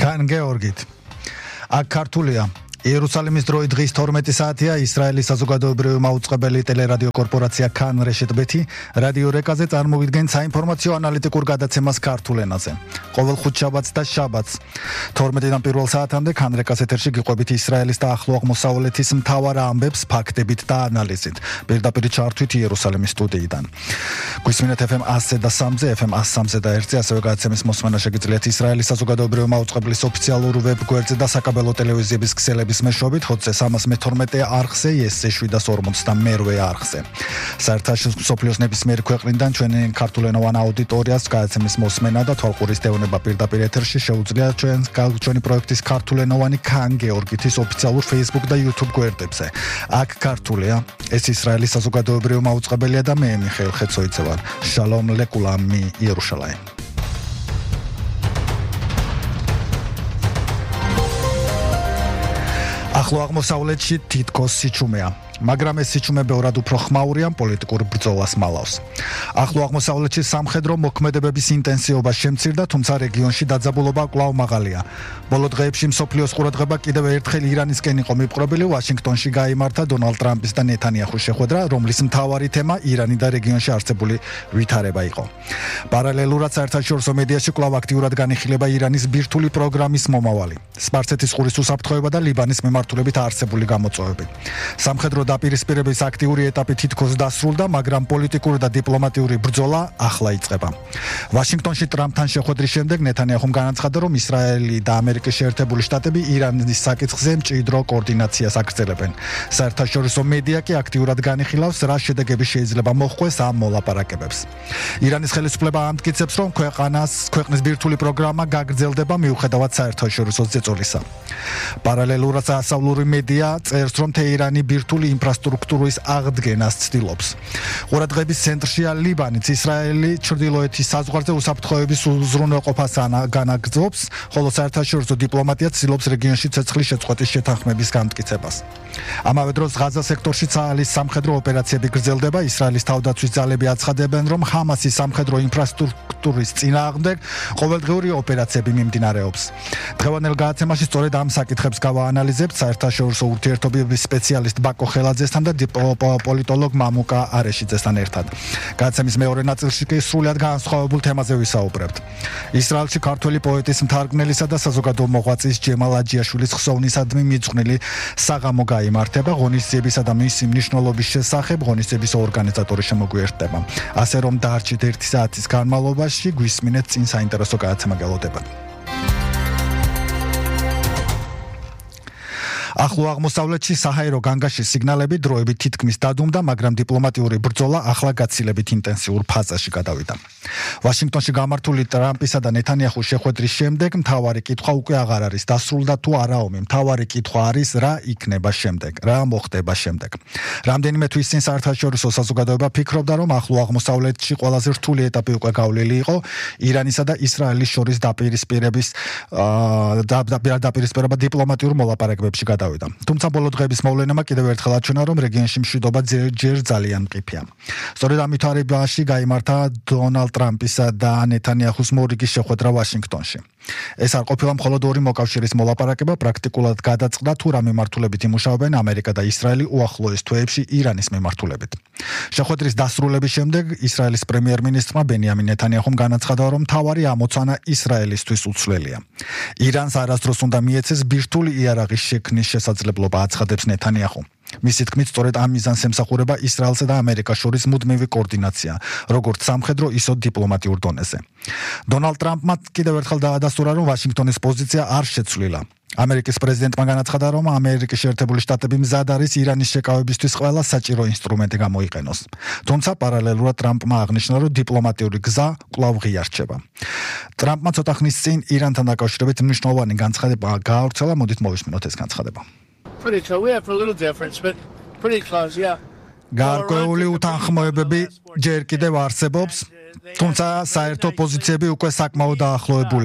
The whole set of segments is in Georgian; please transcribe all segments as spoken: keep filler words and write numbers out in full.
Khan Georgit. Ak ქართულია. იერუსალიმის დროით დღის თორმეტი საათია ისრაელის საზოგადოებრივი მაუწყებელი ტელერადიო კორპორაცია Khan Reshet Bet-ი რადიო რეკაზე წარმოვიდგენთ საინფორმაციო ანალიტიკურ გადაცემას ქართულ ენაზე. ყოველ ხუთშაბათს და შაბათს თორმეტიდან პირველ საათამდე Khan Rekas ეთერში გიყვებით ისრაელის და ახლო აღმოსავლეთის მთავარ ამბებს ფაქტებით და ანალიზით. პირდაპირ ჩართვით იერუსალიმის სტუდიიდან. გვისმინეთ F M one oh three ზე, F M one oh three და one-ზე, ასევე გადაცემის მოსმენა შეგიძლიათ ისრაელის საზოგადოებრივი მაუწყებლის ოფიციალურ ვებ გვერდზე და საკაბელო ტელევიზიების ქსელების მეშვეობით ხუთსა სამას მეთორმეტე არხზე, esse შვიდას ორმოცდამერვე არხზე. საერთაშორისო მსოფლიოს ნებისმიერი ქვეყნიდან ჩვენი ქართულენოვან აუდიტორიას გადაცემის მოსმენა და თვალყურის დევნება პირდაპირ ეთერში შეუძლია ჩვენ ჩვენი პროექტის ქართულენოვანი Khan Georgit-ის ოფიციალურ Facebook და YouTube გვერდებზე. აქ ქართულია, ეს ისრაელის საზოგადოებრივი მაუწყებელია და მე მიხეილ ხეცოიძე ვარ. Shalom lekulam mi Yerushalayim. ახლო აღმოსავლეთში თითქოს სიჩუმეა, მაგრამ ეს სიჩუმე ბევრად უფრო ხმაურია პოლიტიკურ ბრძოლას მალავს. ახლო აღმოსავლეთში სამხედრო მოქმედებების ინტენსივობა შემცირდა, თუმცა რეგიონში დაძაბულობა კვლავ მაღალია. ბოლო დღეებში მსოფლიოს ყურადღება კიდევ ერთხელ ირანისკენ იყო მიპყრობილი, ვაშინგტონში გაიმართა დონალდ ტრამპის და ნეთანიაჰუს შეხვედრა, რომლის მთავარი თემა ირანი და რეგიონში არსებული ვითარება იყო. პარალელურად საერთაშორისო მედიაში კვლავ აქტიურად განიხილება ირანის ბირთვული პროგრამის მომავალი, სპარსეთის ყურის უსაფრთხოება და ლიბანის მიმართულებით არსებული გამოწვევები. სამხედრო დაპირისპირების აქტიური ეტაპი თითქოს დასრულდა, მაგრამ პოლიტიკური და დიპლომატიური ბრძოლა ახლა იწყება. ვაშინგტონში ტრამპთან შეხვედრის შემდეგ ნეთანიაჰუმ განაცხადა, რომ ისრაელი და ამერიკის შეერთებული შტატები ირანის საკითხზე მჭიდრო კოორდინაციას აგრძელებენ. საერთაშორისო მედია კი აქტიურად განიხილავს, რა შედეგები შეიძლება მოჰყვეს ამ მოლაპარაკებებს. ირანის ხელისუფლება ამტკიცებს, რომ ქვეყანას ქვეყნის ბირთვული პროგრამა გაგრძელდება მიუხედავად საერთაშორისო ზეწოლისა. პარალელურად ასავლური მედია წერს, რომ თეირანი ბირთვული ინფრასტრუქტურის აღდგენას ცდილობს. ყურადღების ცენტრშია ლიბანიც, ისრაელი ჩრდილოეთის საზღვარზე უსაფრთხოების უზრუნველყოფას განაგრძობს, ხოლო საერთაშორისო დიპლომატია ცდილობს რეგიონში ცეცხლის შეწყვეტის შეთანხმების გამტკიცებას. ამავე დროს ღაზა სექტორში ცალის სამხედრო ოპერაციები გრძელდება, ისრაელის თავდაცვის ძალები აცხადებენ, რომ ჰამასის სამხედრო ინფრასტრუქტურის წინააღმდეგ ყოველდღიური ოპერაციები მიმდინარეობს. დღევანდელ გადაცემაში სწორედ ამ საკითხებს გავაანალიზებთ საერთაშორისო ურთიერთობების სპეციალისტ ბაკო ხელაძესთან და პოლიტოლოგ მამუკა არეშიძესთან ერთად. გადაცემის მეორე ნაწილში კი სრულად განსხვავებულ თემაზე ვისაუბრებთ. ისრაელში ქართველი პოეტის, მთარგმნელისა და საზოგადო მოღვაწის ჯემალ აჯიაშვილის ხსოვნისადმი მიძღვნილი საღამო გაიმართება, ღონისძიებისა და მისი მნიშვნელობის შესახებ ღონისძიების ორგანიზატორი შემოგვიერთდება. ასე რომ დარჩით ერთი საათის განმავლობაში, გვისმინეთ წინ საინტერესო გადაცემა გელოდებათ. ახლო აღმოსავლეთში საჰაერო განგაშის სიგნალები დროებით თითქმის დადუმდა, მაგრამ დიპლომატიური ბრძოლა ახლა გაცილებით ინტენსიურ ფაზაში გადავიდა. ვაშინგტონში გამართული ტრამპისა და ნეთანიაჰუს შეხვედრის შემდეგ მთავარი კითხვა უკვე აღარ არის დასრულდა თუ არა ომი. მთავარი კითხვა არის, რა იქნება შემდეგ, რა მოხდება შემდეგ. რამდენიმე თვის წინ საერთაშორისო საზოგადოება ფიქრობდა, რომ ახლო აღმოსავლეთში ყველაზე რთული ეტაპი უკვე გავლილი იყო, ირანისა და ისრაელის შორის დაპირისპირების დაპირისპირება დიპლომატიურ მოლაპარაკებებში გადავიდა. თუმცა ბოლო დღეების მოვლენებმა კიდევ ერთხელ აჩვენა, რომ რეგიონში მშვიდობა ჯერ ძალიან მყიფეა. სწორედ ამ ვითარებაში გაიმართა დონალდ ტრამპისა და ნეთანიაჰუს მორიგის შეხვედრა ვაშინგტონში. ეს არ ყოფილა მხოლოდ ორი მოკავშირის მოლაპარაკება, პრაქტიკულად გადაწყდა თუ რა მიმართულებით იმუშავებენ ამერიკა და ისრაელი უახლოეს თვეებში ირანის მიმართულებით. შეხვედრის დასრულების შემდეგ ისრაელის პრემიერ-მინისტრმა ბენიამინ ნეთანიაჰუმ განაცხადა, რომ მთავარი ამოცანა ისრაელისთვის უცვლელია. ირანს არასდროს უნდა მიეცეს ბირთვული იარაღის შექმნის შესაძლებლობა, აცხადებს ნეთანიაჰუ. მისი თქმით, სწორედ ამ მიზანს ემსახურება ისრაელსა და ამერიკას შორის მუდმივი კოორდინაცია, როგორც სამხედრო, ისე დიპლომატიურ დონეზე. დონალდ ტრამპმა კიდევ ერთხელ დაადასტურა, რომ ვაშინგტონის პოზიცია არ შეცვლილა. ამერიკის პრეზიდენტმა განაცხადა, რომ ამერიკის შეერთებული შტატები მზად არის ირანის შეკავებისთვის ყველა საჭირო ინსტრუმენტი გამოიყენოს. თუმცა პარალელურად ტრამპმა აღნიშნა, რომ დიპლომატიური გზა კვლავ ღია რჩება. ტრამპმა ცოტა ხნის წინ ირანთან დაკავშირებით მნიშვნელოვანი განცხადება გაავრცელა, მოდით მოვისმინოთ ეს განცხადება. Pretty close. We have a little difference, but pretty close, yeah. გარკვეული უთანხმოებები ჯერ კიდევ არსებობს, თუმცა საერთო პოზიციები უკვე საკმაოდ დაახლოებულია.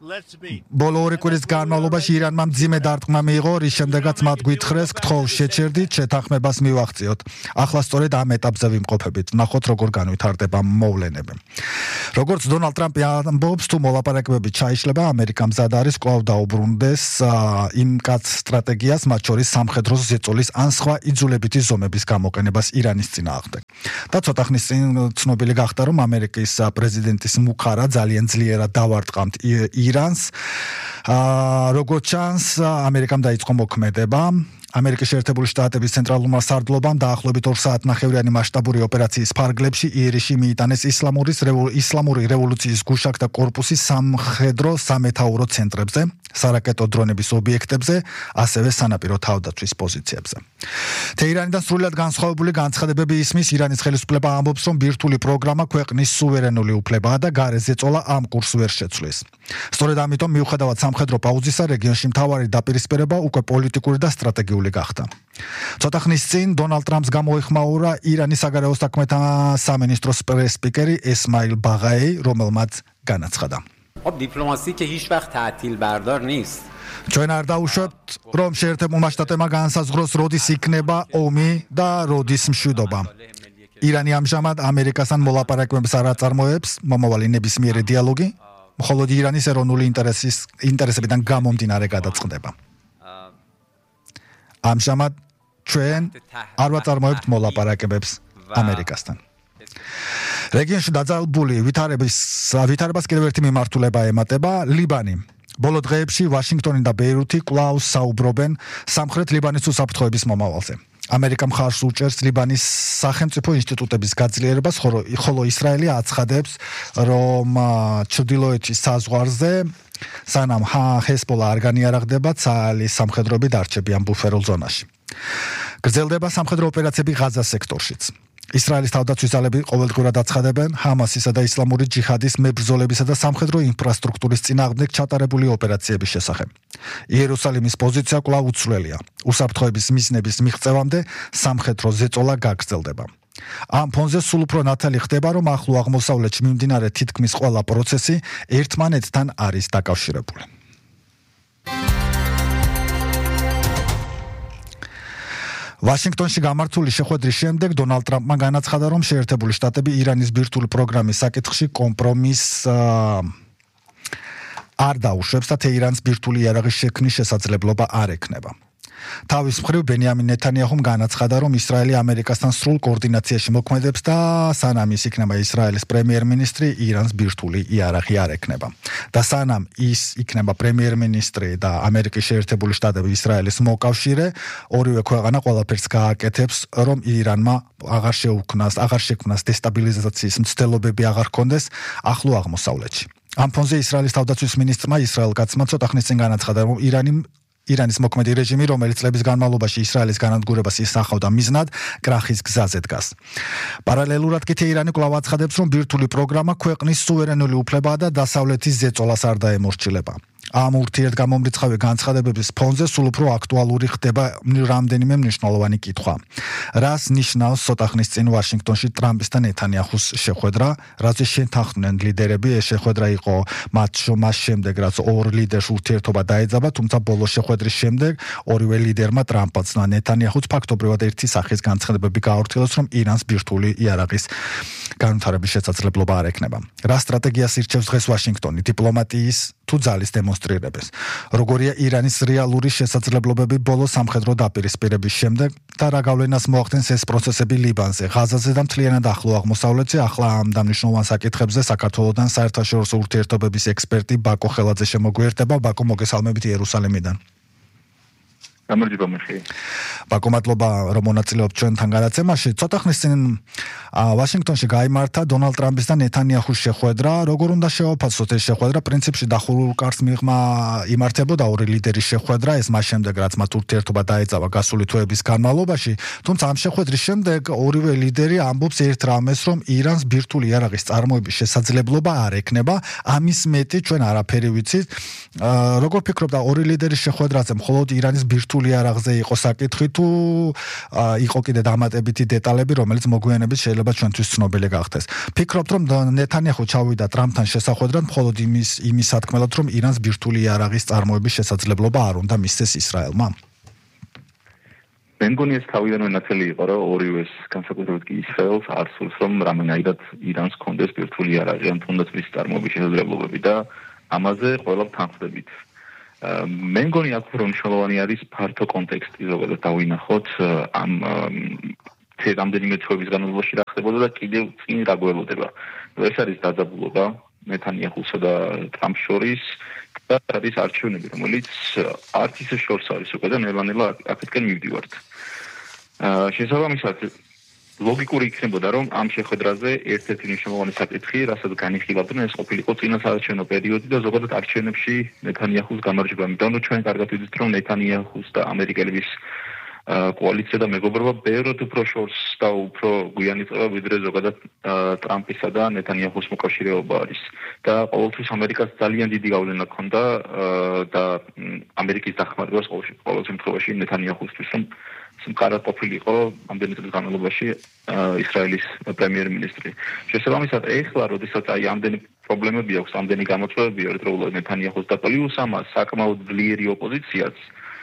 ბოლო ორი კვირის განმავლობაში ირანმა მძიმე დარტყმა მიიღო, რის შემდეგაც მათ გვითხრეს გთხოვს შეჩერდით, შეთანხმებას მივახციოთ. ახლა სწორედ ამ ეტაპზე ვიმყოფებით. ნახოთ როგორ განვითარდება მოვლენები. როგორც დონალდ ტრამპი ამბობს, თუ მოლაპარაკებები ჩაიშლება, ამერიკა მზად არის კვლავ დაუბრუნდეს იმ კაც სტრატეგიას, მათ შორის სამხედრო ზეწოლის ან სხვა იძულებითი ზომების გამოყენებას ირანის წინააღმდეგ. და ცოტა ხნის წინ ცნობილი გახდა, რომ ამერიკის პრეზიდენტის მუხარა ძალიან ძლიერად დავარტყამთ ირანს. როგორც ჩანს, ამერიკამ დაიწყო მოქმედება. ამერიკის შეერთებული შტატების ცენტრალურმა სარდლობამ დაახლოებით ორ საათნახევრიანი მასშტაბური ოპერაციის ფარგლებში იერიშში მიიტანეს ისლამურის ისლამური რევოლუციის გუშაკთა კორპუსის სამხედრო სამეთაურო ცენტრებზე, სარაკეტო დრონების ობიექტებზე, ასევე სანაპირო თავდაცვის პოზიციებზე. თეირანიდან სრულად განსხვავებული განცხადებები ისმის, ირანის ხელისუფლება ამბობს, რომ ბირთვული პროგრამა ქვეყნის სუვერენული უფლებაა და გარე ზეწოლა ამ კურსს ვერ შეცვლის. სწორედ ამიტომ მიუხედავად სამხედრო პაუზისა, რეგიონში მთავარი დაპირისპირება უკვე პოლიტიკური და სტრატეგიული გახდა. ცოტა ხნის წინ დონალდ ტრამპს გამოეხმაურა ირანის საგარეო საქმეთა სამინისტროს პრეს-სპიკერი ესმაილ ბაღაი, რომელმაც განაცხადა. خب دیپلماسی که هیچ وقت تعطیل بردار نیست. ჩვენ არ დაუშვებთ, რომ შეერთებულმა შტატებმა განსაზღვროს, როდის იქნება ომი და როდის მშვიდობა. ირანი ამჟამად ამერიკასთან მოლაპარაკებებს არ აწარმოებს, მომავალი ნებისმიერი დიალოგი მხოლოდ ირანის ეროვნული ინტერესის ინტერესებიდან გამომდინარე გადაწყდება. ამჟამად ჩვენ არ ვაწარმოებთ მოლაპარაკებებს ამერიკასთან. რეგიონში დაძაბული ვითარების ვითარებას კიდევ ერთი მიმართულება ემატება ლიბანი. ბოლო დღეებში ვაშინგტონი და ბეირუთი კვლავ საუბრობენ სამხრეთ ლიბანის უსაფრთხოების მომავალზე. ამერიკა მხარს უჭერს ლიბანის სახელმწიფო ინსტიტუტების გაძლიერებას, ხოლო ისრაელი აცხადებს, რომ ჩრდილოეთის საზღვარზე სანამ ჰესბოლა არ განიარაღდება, ცალის სამხედროები დარჩებიან ბუფერულ ზონაში. გრძელდება სამხედრო ოპერაციები ღაზას სექტორშიც. ისრაელის თავდაცვის ძალები ყოველდღურად აცხადებენ ჰამასისა და ისლამური ჯიჰადის მებრძოლებისა და სამხედრო ინფრასტრუქტურის წინააღმდეგ ჩატარებული ოპერაციების შესახებ. იერუსალიმის პოზიცია კვლავ უცვლელია. უსაფრთხოების მიზნების მიღწევამდე სამხედრო ზეწოლა გაგრძელდება. ამ ფონზე სულ უფრო ნათელი ხდება, რომ ახლო აღმოსავლეთში მიმდინარე თითქმის ყველა პროცესი ერთმანეთთან არის დაკავშირებული. ვაშინგტონში გამართული შეხვედრის შემდეგ დონალდ ტრამპმა განაცხადა, რომ შეერთებული შტატები ირანის ბირთვული პროგრამის საკითხში კომპრომისს არ დაუშვებს და თეირანს ბირთვული იარაღის შექმნის შესაძლებლობა არ ექნება. თავის მხრივ ბენიამინ ნეთანიაჰუმ განაცხადა, რომ ისრაელი ამერიკასთან სრულ კოორდინაციაში მოქმედებს და სანამ ის იქნება ისრაელის პრემიერ-მინისტრი, ირანს ბირთვული იარაღი არ ექნება. და სანამ ის იქნება პრემიერ-მინისტრი და ამერიკის შეერთებული შტატები ისრაელის მოკავშირე, ორივე ქვეყანა ყველაფერს გააკეთებს, რომ ირანმა აღარ შეუქმნას, აღარ შექმნას დესტაბილიზაციის მცდელობები აღარ ჰქონდეს ახლო აღმოსავლეთში. ამ ფონზე ისრაელის თავდაცვის მინისტრმა ისრაელ კაცმა ცოტა ხნის წინ განაცხადა, რომ ირანი ირანის მოქმედი რეჟიმი, რომელიც წლების განმავლობაში ისრაელის განადგურებას ისახავდა მიზნად, კრახის გზაზე დგას. პარალელურად კი თეირანი კვლავ აცხადებს, რომ ბირთვული პროგრამა ქვეყნის სუვერენული უფლებაა და დასავლეთის ზეწოლას არ დაემორჩილება. ამ ურთიერთგამომრიცხავი განცხადებების ფონზე სულ უფრო აქტუალური ხდება რამდენიმე მნიშვნელოვანი კითხვა. რას ნიშნავს ცოტა ხნის წინ ვაშინგტონში ტრამპის და ნეთანიაჰუს შეხვედრა, რაზე შეთანხმდნენ ლიდერები, ეს შეხვედრა იყო მათ მას შემდეგ, რაც ორ ლიდერს ურთიერთობა დაეძაბა, თუმცა ბოლო შეხვედრის შემდეგ ორივე ლიდერმა ტრამპაც და ნეთანიაჰუს ფაქტობრივად ერთი სახის განცხადებები გააორთქილეს, რომ ირანს ბირთვული იარაღის განვითარების შესაძლებლობა არ ექნება. რა სტრატეგიას ირჩევს დღეს ვაშინგტონი, დიპლომატიის თუ ძალის დემონსტრირებას? როგორია ირანის რეალური შესაძლებლობები ბოლო სამხედრო დაპირისპირების შემდეგ და რა გავლენას მოახდენს ეს პროცესები ლიბანზე, ღაზაზე და მთლიანად ახლო აღმოსავლეთზე? ახლა ამ დამნიშნულოვან საკითხებზე საქართველოსთან საერთაშორისო ურთიერთობების ექსპერტი ბაკო ხელაძე შემოგვიერთება. ბაკო, მოგესალმებით იერუსალიმიდან. გამარჯობა მიხეილ. ბაკო, მადლობა რომ მონაწილეობთ ჩვენთან გადაცემაში. ცოტა ხნის წინ ვაშინგტონში გაიმართა დონალდ ტრამპის და ნეთანიაჰუს შეხვედრა. როგორ უნდა შევაფასოთ ეს შეხვედრა? პრინციპში დახურულ კარს მიღმა იმართებოდა ორი ლიდერის შეხვედრა, ეს მას შემდეგ რაც მათ ურთიერთობა დაეწავა გასული თვეების განმავლობაში. თუმცა ამ შეხვედრის შემდეგ ორივე ლიდერი ამბობს ერთ რამეს, რომ ირანს ბირთვული იარაღის წარმოების შესაძლებლობა არ ექნება. ამის მეტი ჩვენ არაფერი ვიცით. როგორ ფიქრობთ ორი ლიდერის შეხვედრაზე მხოლოდ ირანის ბირთვული ბირთვული იარაღზე იყო საკითხი თუ იყო კიდე დამატებითი დეტალები, რომელიც მოგვიანებით შეიძლება ჩვენთვის ცნობილი გახდეს. ფიქრობთ, რომ ნეთანიაჰუ ჩავიდა ტრამპთან შესახვედრად მხოლოდ იმის იმის სათქმელად, რომ ირანს ბირთვული იარაღის წარმოების შესაძლებლობა არ უნდა მისცეს ისრაელმა? მე მგონი ეს თავიდანვე ნათელი იყო, რომ ორივეს განსაკუთრებით კი ისრაელს არ სურს, რომ რამენაირად ირანს კონდეს ბირთვული იარაღი ან თუნდაც მის წარმოების შესაძლებლობები და ამაზე ყველა თანხმდებით. მე მგონი აქ უფრო მნიშვნელოვანი არის ფართო კონტექსტი, ზოგადად დავინახოთ ამ რამდენიმე თვეების განმავლობაში რა ხდებოდა და კიდევ წინ რა გველოდება. ეს არის დაძაბულობა ნეთანიაჰუსა და ტრამპს შორის და არის არჩევნები, რომელიც არც ისე შორს არის უკვე და ნელა-ნელა აქეთკენ მივდივართ. შესაბამისად, ლოგიკური იქნებოდა, რომ ამ შეხვედრაზე ერთ-ერთი მნიშვნელოვანი საკითხი, რასაც განიხილავდნენ, ეს ყოფილიყო წინა საარჩევნო პერიოდი და ზოგადად არჩევნებში ნეთანიაჰუს გამარჯვება. იმიტომ რომ ჩვენ კარგად ვიცით, რომ ნეთანიაჰუს და ამერიკელების კოალიცია და მეგობრობა ბევრად უფრო შორს და უფრო გვიანი წევა, ვიდრე ზოგადად ტრამპისა და ნეთანიაჰუს მოკავშირეობა არის. და ყოველთვის ამერიკას ძალიან დიდი გავლენა ჰქონდა და ამერიკის დახმარებას ყოველ შემთხვევაში ნეთანიაჰუსთვის, რომ მყარად ყოფილიყო ამდენი წლის განმავლობაში ისრაელის პრემიერ-მინისტრი. შესაბამისად, ეხლა, როდესაც აი ამდენი პრობლემები აქვს, ამდენი გამოწვევები ერთდროულად ნეთანიაჰუს და პლიუს ამას საკმაოდ ძლიერი ოპოზიციაც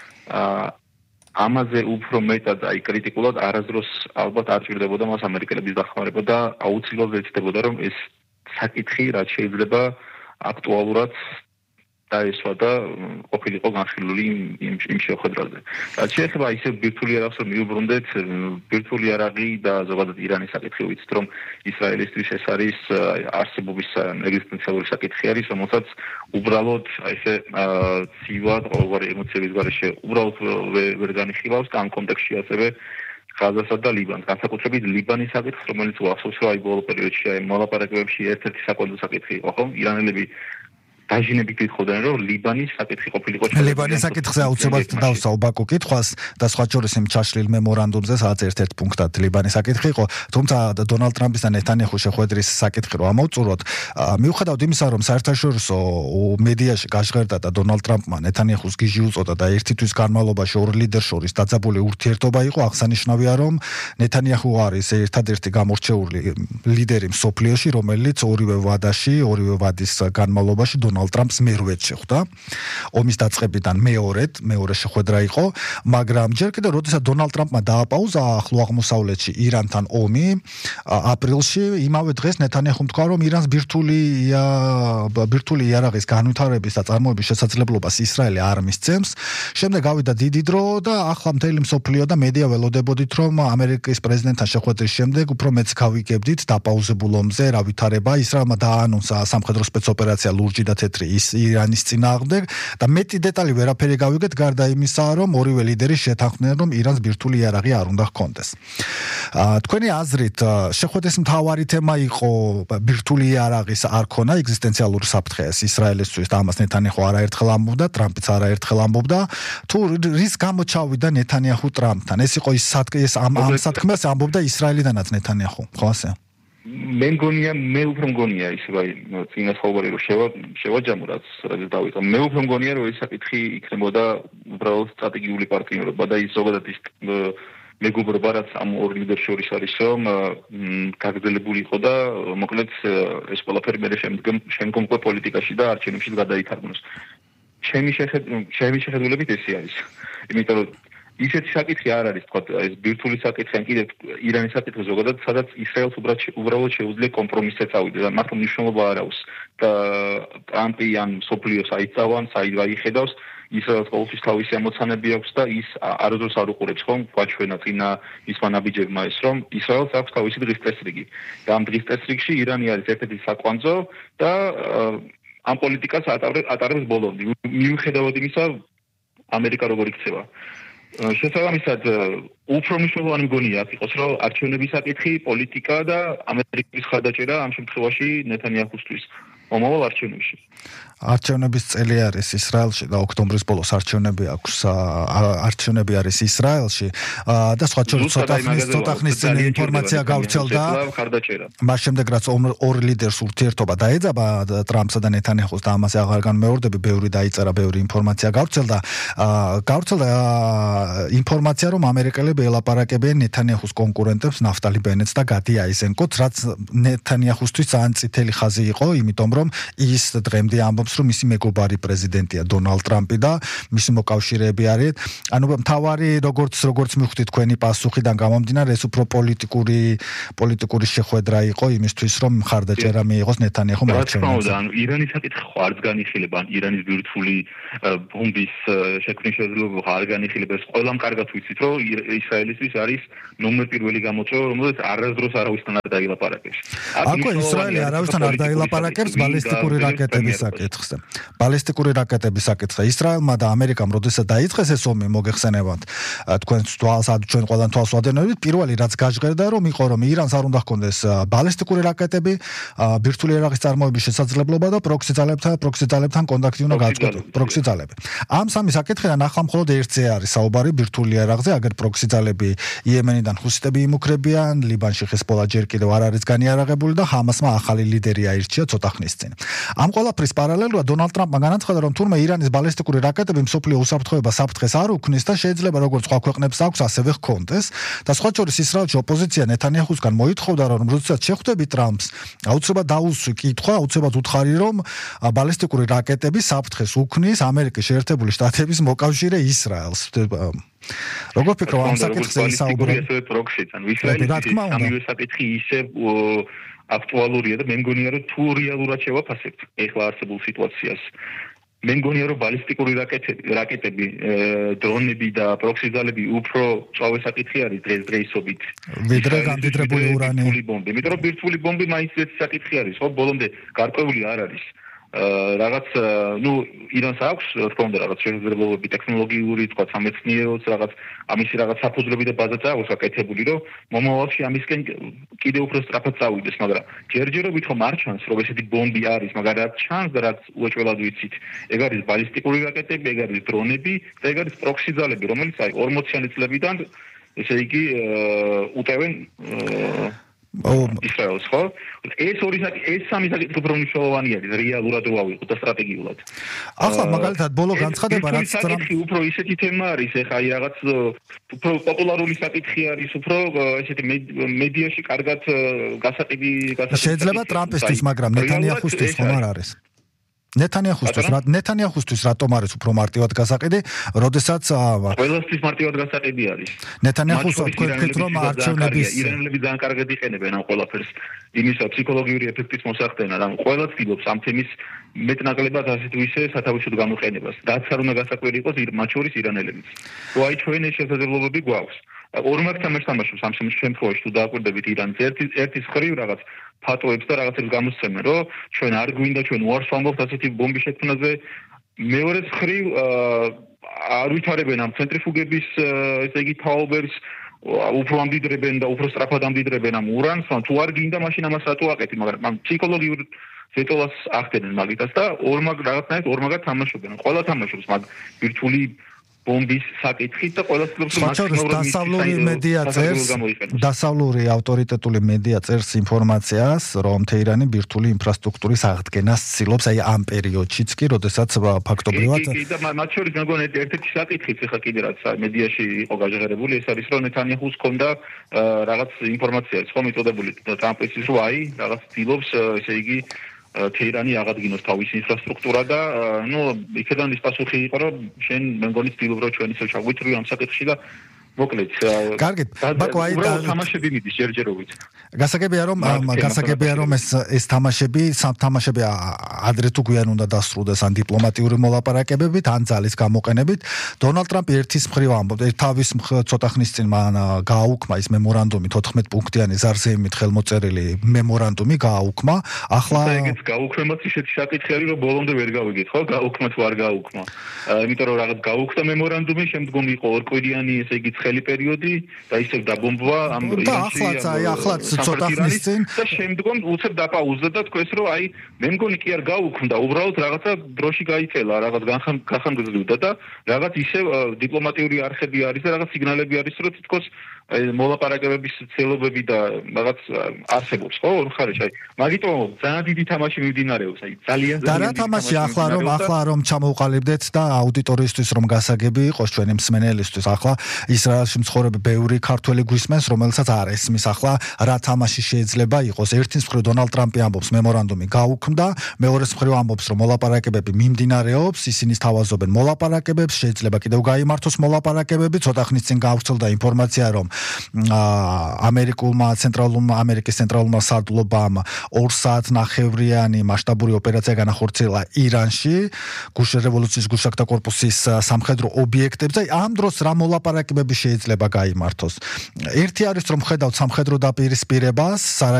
ამაზე უფრო მეტად აი კრიტიკულად არასდროს ალბათ არ ჭირდებოდა მას ამერიკელების დახმარება და აუცილებლად ეცდებოდა, რომ ეს საკითხი რაც შეიძლება აქტუალურად დაესვა და ყოფილიყო განხილული იმ იმ შეხვედრაზე. რაც შეეხება ისე ბირთვული იარაღს რომ მიუბრუნდეთ, ბირთვული იარაღი და ზოგადად ირანის საკითხი ვიცით, რომ ისრაელისთვის ეს არის არსებობის ეგზისტენციალური საკითხი არის, რომელსაც უბრალოდ ესე ცივად ყოველგვარი ემოციების გარეშე უბრალოდ ვერ განიხილავს და ამ კონტექსტში ასევე ღაზასა და ლიბანს, განსაკუთრებით ლიბანის საკითხს, რომელიც ახსოვს, რომ აი ბოლო პერიოდში აი მოლაპარაკებებში ერთ-ერთი საკვანძო საკითხი იყო, ხო? ირანელები დაჟინებით ვითხოვდნენ, რომ ლიბანის საკითხი ყოფილიყო. ლიბანის საკითხზე აუცილებლად დავსაუბ ბაკუ კითხვას და სხვა შორის იმ ჩაშლილ მემორანდუმზე, სადაც ერთ-ერთ პუნქტად ლიბანის საკითხი იყო, თუმცა დონალდ ტრამპის და ნეთანიაჰუს შეხვედრის საკითხი რო ამოვწუროთ, მიუხედავად იმისა, რომ საერთაშორისო მედიაში გაჟღერდა და დონალდ ტრამპმა ნეთანიაჰუს გიჟი უწოდა და ერთი თვის განმავლობაში ორ ლიდერს შორის დაძაბული ურთიერთობა იყო, აღსანიშნავია, რომ ნეთანიაჰუ არის ერთადერთი გამორჩეული ლიდერი მსოფლიოში, რომელიც ორივე ვადაში, ორივე ვადის განმავლობაში დონალდ ტრამპს მერვედ შეხვდა. ომის დაწყებიდან მეორედ, მეორე შეხვედრა იყო, მაგრამ ჯერ კიდევ როდესაც დონალდ ტრამპმა დააპაუზა ახლო აღმოსავლეთში ირანთან ომი, აპრილში, იმავე დღეს ნეთანიაჰუმ თქვა, რომ ირანს ბირთვული ბირთვული იარაღის განვითარების და წარმოების შესაძლებლობას ისრაელი არ მისცემს. შემდეგ გავიდა დიდი დრო და ახლა მთელი მსოფლიო და მედია ველოდებოდით, რომ ამერიკის პრეზიდენტთან შეხვედრის შემდეგ უფრო მეც გავიგებდით დაპაუზებულ ომზე რა ვითარება. ისრაელმა დააანონსა სამხედრო სპეცოპერაცია ლურჯი და თეთრი ის ირანის წინააღმდეგ და მეტი დეტალი ვერაფერი გავიგეთ გარდა იმისა, რომ ორივე ლიდერი შეთანხმდნენ, რომ ირანს ბირთვული იარაღი არ უნდა ჰქონდეს. თქვენი აზრით, შეხვედრის მთავარი თემა იყო ბირთვული იარაღის არ ქონა, ეგზისტენციალური საფრთხე ეს ისრაელისთვის და ამას ნეთანიაჰუ არაერთხელ ამბობდა, ტრამპიც არაერთხელ ამბობდა, თუ რის გამო წავიდა ნეთანიაჰუ ტრამპთან. ეს იყო ის ეს ამ ამ სათქმელს ამბობდა ისრაელიდანაც ნეთანიაჰუ, ხო ასე? მე მგონია, მე უფრო მგონია ის აი წინა საუბარი რომ შევაჯამო რაც რაც დავიწყო. მე უფრო მგონია რომ ეს საკითხი იქნებოდა უბრალოდ სტრატეგიული პარტნიორობა და ის ზოგადად ის მეგობრობა რაც ამ ორ ლიდერს შორის არის რომ გაგრძელებული იყო და მოკლედ ეს ყველაფერი მე შემდგომ შემდგომ პოლიტიკაში და არჩევნებში გადაითარგმნოს. ჩემი შეხედულებით ესე არის. იმიტომ რომ ისეთი საკითხი არ არის, თქვა ეს ბირთვული საკითხი ან კიდევ ირანის საკითხი ზოგადად, სადაც ისრაელს უბრალოდ შეუძლია კომპრომისზე წავიდა და მართლა მნიშვნელობა არ აქვს და ტრამპი ან სოფლიოს აიწავან, საიდ აიხედავს, ისრაელს ყოველთვის თავისი ამოცანები აქვს და ის არასდროს არ უყურებს ხომ გვაჩვენა წინა მისმა ნაბიჯებმა ეს რომ ისრაელს აქვს თავისი დღის წესრიგი და ამ დღის წესრიგში ირანი არის ერთ-ერთი საკვანძო და ამ პოლიტიკას ატარებს ბოლომდე. მიუხედავად იმისა, ამერიკა როგორ იქცევა. შესაბამისად, უფრო მნიშვნელოვანი მგონია აქ იყოს, რომ არჩევნების საკითხი, პოლიტიკა და ამერიკის ხარდაჭერა ამ შემთხვევაში ნეთანიაჰუსთვის მომავალ არჩევნებში. არჩევნების წელი არის ისრაელში და ოქტომბრის ბოლოს არჩევნები აქვს არჩევნები არის ისრაელში და სხვა ცოტა ხნის წინ ინფორმაცია გავრცელდა მას შემდეგ რაც ორი ლიდერს ურთიერთობა დაეძაბა ტრამპსა და ნეთანიაჰუს და ამაზე აღარ განმეორდები ბევრი დაიწერა ბევრი ინფორმაცია გავრცელდა გავრცელდა ინფორმაცია რომ ამერიკელები ელაპარაკებენ ნეთანიაჰუს კონკურენტებს ნაფტალი ბენეტს და გადი აიზენკოც რაც ნეთანიაჰუსთვის ძალიან წითელი ხაზი იყო იმიტომ რომ ის დღემდე ამბობს რომ მისი მეგობარი პრეზიდენტია დონალდ ტრამპი და მისი მოკავშირეები არიან ანუ მთავარი როგორც როგორც მივხვდით თქვენი პასუხიდან გამომდინარე ეს უფრო პოლიტიკური პოლიტიკური შეხვედრა იყო იმისთვის რომ მხარდაჭერა მიიღოს ნეთანიაჰუმ არჩევნებზე ანუ ირანის საკითხი ხო არც განიხილება ან ირანის ბირთვული ბომბის შექმნის შესაძლებლობა არ განიხილება ეს ყველამ კარგად ვიცით რომ ისრაელისთვის არის ნომერ პირველი გამოწვევა რომელიც არასდროს არავისთან არ დაილაპარაკებს აკო ისრაელი არავისთან არ დაილაპარაკებს ბალისტიკური რაკეტების საკითხზე ბალისტიკური რაკეტების საკითხზე ისრაელმა და ამერიკამ როდესაც დაიწყეს ეს ომი მოგეხსენებათ თქვენ თვალს ჩვენ ყველან თვალს ვადევნებით პირველი რაც გაჟღერდა რომ იყო რომ ირანს არ უნდა ჰქონდეს ბალისტიკური რაკეტები ბირთვული იარაღის წარმოების შესაძლებლობა და პროქსი ძალებთან პროქსი ძალებთან კონტაქტი უნდა გაწყდეს პროქსი ძალები ამ სამი საკითხიდან ახლა მხოლოდ ერთზე არის საუბარი ბირთვული იარაღზე აგერ პროქსი ძალები იემენიდან ჰუსიტები იმუქრებიან ლიბანში ხესპოლა ჯერ კიდევ არ არის განიარაღებული და ჰამასმა ახალი ლიდერი აირჩია ცოტა ხნის წინ ამ ყველაფრის პარალელურად დონალდ ტრამპმა განაცხადა რომ თურმე ირანის ბალისტიკური რაკეტები მსოფლიო უსაფრთხოებას საფრთხეს არ უქმნის და შეიძლება როგორც სხვა ქვეყნებს აქვს ასევე ჰქონდეს და სხვა შორის ისრაელში ოპოზიცია ნეთანიაჰუსგან მოითხოვდა რომ როდესაც შეხვდები ტრამპს აუცილებლად დაუსვი კითხვა აუცილებლად უთხარი რომ ბალისტიკური რაკეტები საფრთხეს უქმნის ამერიკის შეერთებული შტატების მოკავშირე ისრაელს როგორ ფიქრობ ამ საკითხზე ისაუბრე ესე პროქსიც ან ისრაელის სამივე საკითხი ისე აქტუალურია და მე მგონია რომ თუ რეალურად შევაფასებთ ეხლა არსებულ სიტუაციას მე მგონია რომ ბალისტიკური რაკეტები რაკეტები დრონები და პროქსი ძალები უფრო წავე საკითხი არის დღეს დღეისობით ვიდრე გამდიდრებული ურანი ბომბი იმიტომ რომ ბირთვული ბომბი მაინც ეს საკითხი არის ხო ბოლომდე გარკვეული არ არის რაღაც ნუ ირანს აქვს თქო უნდა რაღაც შესაძლებლობები ტექნოლოგიური თქვა სამეცნიეროც რაღაც ამისი რაღაც საფუძვლები და ბაზა წააღოს გაკეთებული რომ მომავალში ამისკენ კიდევ უფრო სწრაფად წავიდეს მაგრამ ჯერჯერობით რომ არ ჩანს რომ ესეთი ბომბი არის მაგრამ რაც ჩანს და რაც უეჭველად ვიცით ეგ არის ბალისტიკური რაკეტები ეგ არის დრონები და ეგ არის პროქსი ძალები რომელიც აი ორმოციანი წლებიდან ესე იგი უტევენ ისრაელს ხო ეს ორი ეს სამი საკითხი უფრო მნიშვნელოვანი არის რეალურად რო ავიღოთ და სტრატეგიულად ახლა მაგალითად ბოლო განცხადება რაც ტრამპი უფრო ისეთი თემა არის ეხა აი რაღაც უფრო პოპულარული საკითხი არის უფრო ესეთი მედიაში კარგად გასაყიდი გასაყიდი შეიძლება ტრამპისთვის მაგრამ ნეთანიაჰუსთვის ხომ არ არის ნეთანიაჰუსთვის რა ნეთანიაჰუსთვის რატომ არის უფრო მარტივად გასაყიდი, როდესაც ყველასთვის მარტივად გასაყიდი არის. ნეთანიაჰუს თქვით რომ არჩევნების ირანელები ძალიან კარგად იყენებენ ამ ყველაფერს. იმისა ფსიქოლოგიური ეფექტის მოსახდენად, ან ყველა ცდილობს ამ თემის მეტნაკლებად ასე თუ ისე სათავეში გამოყენებას. რაც არ უნდა გასაკვირი იყოს მათ შორის ირანელებიც. თუ აი ჩვენ ეს შესაძლებლობები გვაქვს. ორმაგ თამაშს თამაშობს ამ შემთხვევაში თუ დააკვირდებით ირანს ერთი ერთის ხრივ რაღაც ფატოებს და რაღაცებს გამოსცემენ, რომ ჩვენ არ გვინდა ჩვენ უარს ვამბობთ ასეთი ბომბის შექმნაზე. მეორე ხრივ არ ვითარებენ ამ ცენტრიფუგების ესე იგი თაობებს, უფრო ამდიდრებენ და უფრო სწრაფად ამდიდრებენ ამ ურანს, თუ არ გინდა მაშინ ამას რატო აკეთებ, მაგრამ ამ ფსიქოლოგიურ ზეტოლას ახდენენ მაგიტას და ორმაგ რაღაცნაირად ორმაგად თამაშობენ. ყველა თამაშობს მაგ ვირტუალი ბომბის საკითხით და ყველა ცდილობს დასავლური მედია წერს დასავლური ავტორიტეტული მედია წერს ინფორმაციას რომ თეირანი ბირთვული ინფრასტრუქტურის აღდგენას ცდილობს აი ამ პერიოდშიც კი როდესაც ფაქტობრივად კი და მათ შორის მეგონი ერთ-ერთი საკითხიც ახლა კიდე რაც მედიაში იყო გაჟღერებული ეს არის რომ ნეთანიაჰუს ჰქონდა რაღაც ინფორმაცია ხო მიწოდებული ტრამპის რომ აი რაღაც ცდილობს ესე იგი თეირანი აღადგინოს თავის ინფრასტრუქტურა და ნუ იქიდან ის პასუხი იყო რომ შენ მე მგონი ცდილობ რომ ჩვენ ისე ჩაგვიწვიო ამ საკითხში და მოკლედ კარგით ბაკო აი და თამაშები მიდის ჯერჯერობით გასაგებია რომ გასაგებია რომ ეს ეს თამაშები სამ თამაშები ადრე თუ გვიან უნდა დასრულდეს ან დიპლომატიური მოლაპარაკებებით ან ძალის გამოყენებით დონალდ ტრამპი ერთის მხრივ ამბობს თავის ცოტა ხნის წინ მან გააუქმა ის მემორანდუმი თოთხმეტ პუნქტიანი ზარზეიმით ხელმოწერილი მემორანდუმი გააუქმა ახლა ეგეც გაუქმებაც ისეთი საკითხი არის რომ ბოლომდე ვერ გავიგეთ ხო გააუქმა თუ არ გააუქმა იმიტომ რომ რაღაც გააუქდა მემორანდუმი შემდგომ იყო ორკვირიანი ესე იგი ცხელი პერიოდი და ისევ დაბომბვა ამ ირანში და ახლაც ცოტა ხნის წინ და შემდგომ უცებ დაპაუზდა და თქვეს რომ აი მე მგონი კი არ გაუქმდა უბრალოდ რაღაცა დროში გაიწელა რაღაც განხანგრძლივდა და რაღაც ისევ დიპლომატიური არხები არის და რაღაც სიგნალები არის რომ თითქოს მოლაპარაკებების ცდილობები და რაღაც არსებობს ხო ორ მხარეში აი მაგიტომ ძალიან დიდი თამაში მიმდინარეობს აი ძალიან და რა თამაში ახლა რომ ახლა რომ ჩამოვყალიბდეთ და აუდიტორიისთვის რომ გასაგები იყოს ჩვენი მსმენელისთვის ახლა ისრაელში მცხოვრები ბევრი ქართველი გვისმენს რომელსაც არ ესმის ახლა რა თამაში შეიძლება იყოს ერთის მხრივ დონალდ ტრამპი ამბობს მემორანდუმი გაუქმდა მეორეს მხრივ ამბობს რომ მოლაპარაკებები მიმდინარეობს ისინი სთავაზობენ მოლაპარაკებებს შეიძლება კიდევ გაიმართოს მოლაპარაკებები ცოტა ხნის წინ გავრცელდა ინფორმაცია რომ ამერიკულმა ცენტრალურმა ამერიკის ცენტრალურმა სარდლობამ ორ საათ ნახევრიანი მასშტაბური ოპერაცია განახორციელა ირანში გუშინ რევოლუციის გუშაკთა კორპუსის სამხედრო ობიექტებზე ამ დროს რა მოლაპარაკებები შეიძლება გაიმართოს ერთი არის რომ ხედავთ სამხედრო დაპირისპირებას